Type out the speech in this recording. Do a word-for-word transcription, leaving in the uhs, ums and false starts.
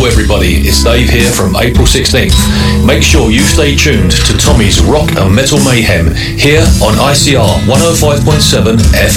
everybody, it's Dave here from April sixteenth. Make sure you stay tuned to Tommy's Rock and Metal Mayhem here on I C R one oh five point seven F M.